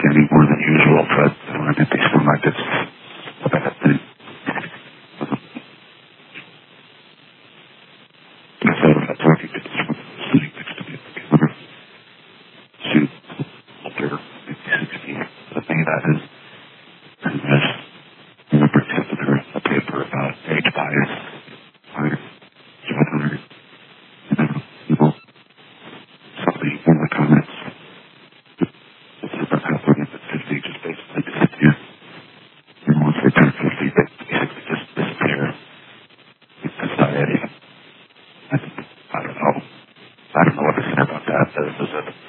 any more than usual, but I think they seem like it's a bad thing. So that's why you get sitting next to me at the counter. Shoot, older, maybe 60. The thing that is, and this remember tipping her a paper about age bias, people, somebody in the comments, it's about how when it's 50, just basically disappear. And once they turn 50, they basically just disappear in society. I don't know what to say about that. There's a